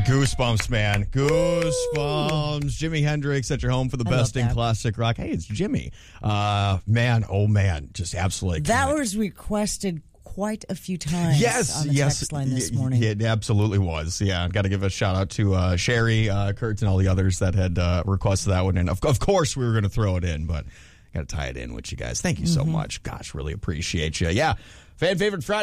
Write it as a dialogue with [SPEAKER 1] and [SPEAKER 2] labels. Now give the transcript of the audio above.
[SPEAKER 1] Goosebumps, man. Goosebumps. Jimi Hendrix at your home for the best in classic rock. Hey, it's Jimmy. Man, oh man, just absolutely.
[SPEAKER 2] That was requested quite a few times on the text line this morning.
[SPEAKER 1] It absolutely was. Yeah, got to give a shout out to Sherry, Kurt, and all the others that had requested that one. And of course, we were going to throw it in, but got to tie it in with you guys. Thank you so much. Gosh, really appreciate you. Yeah, fan favorite Friday.